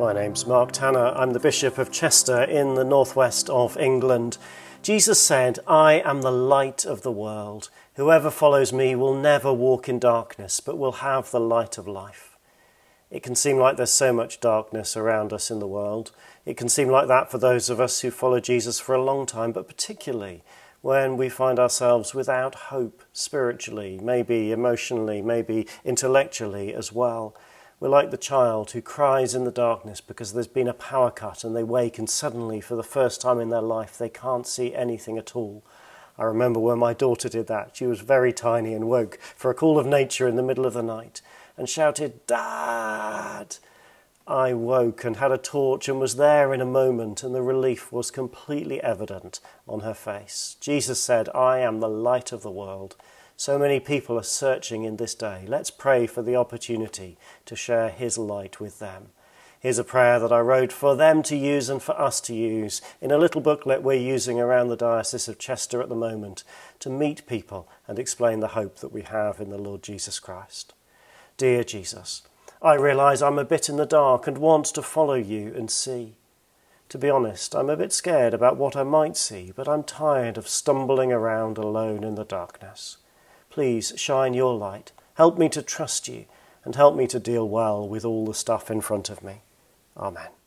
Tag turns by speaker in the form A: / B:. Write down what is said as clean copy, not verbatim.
A: My name's Mark Tanner. I'm the Bishop of Chester in the northwest of England. Jesus said, "I am the light of the world. Whoever follows me will never walk in darkness, but will have the light of life." It can seem like there's so much darkness around us in the world. It can seem like that for those of us who follow Jesus for a long time, but particularly when we find ourselves without hope spiritually, maybe emotionally, maybe intellectually as well. We're like the child who cries in the darkness because there's been a power cut and they wake and suddenly, for the first time in their life, they can't see anything at all. I remember when my daughter did that. She was very tiny and woke for a call of nature in the middle of the night and shouted, "Dad!" I woke and had a torch and was there in a moment, and the relief was completely evident on her face. Jesus said, "I am the light of the world." So many people are searching in this day. Let's pray for the opportunity to share his light with them. Here's a prayer that I wrote for them to use and for us to use in a little booklet we're using around the Diocese of Chester at the moment to meet people and explain the hope that we have in the Lord Jesus Christ. Dear Jesus, I realise I'm a bit in the dark and want to follow you and see. To be honest, I'm a bit scared about what I might see, but I'm tired of stumbling around alone in the darkness. Please shine your light, help me to trust you, and help me to deal well with all the stuff in front of me. Amen.